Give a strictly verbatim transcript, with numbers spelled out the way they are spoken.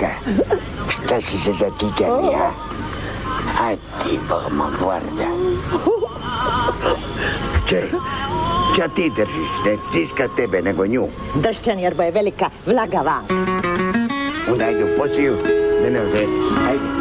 Veljka, šta si se zatikali, a? A ti, Bogma, gvarda. Če, ča ti držiš, ne stiska tebe, nego nju. Dršćan, jer bo je velika vlaga van. Onda ajde u posiju, da ne ode, ajde.